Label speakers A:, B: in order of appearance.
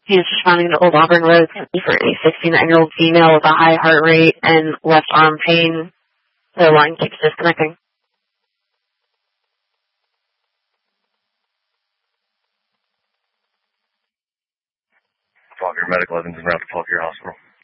A: He is responding to Old Auburn Road for a 69-year-old female with a high heart rate and left arm pain. The line keeps disconnecting.
B: Fauquier Medical, Evans, and route to Fauquier Hospital.